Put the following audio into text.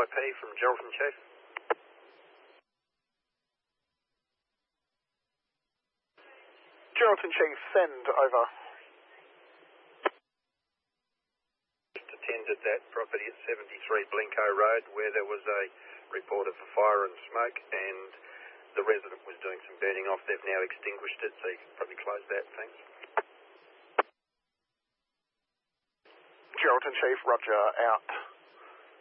IP from Geraldton Chief. Geraldton Chief, send over. Just attended that property at 73 Blinko Road where there was a report of a fire and smoke, and the resident was doing some burning off. They've now extinguished it, so you can probably close that. Thanks. Geraldton Chief, roger, out.